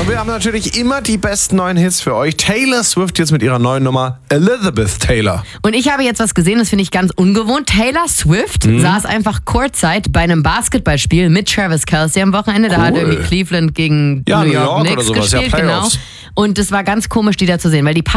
wir haben natürlich immer die besten neuen Hits für euch. Taylor Swift jetzt mit ihrer neuen Nummer Elizabeth Taylor. Und ich habe jetzt was gesehen, das finde ich ganz ungewohnt. Taylor Swift saß einfach kurzzeit bei einem Basketballspiel mit Travis Kelce am Wochenende. Da hat irgendwie Cleveland gegen Ja, New York oder Knicks sowas. gespielt. Ja, genau. Playoffs. Und es war ganz komisch, die da zu sehen, weil die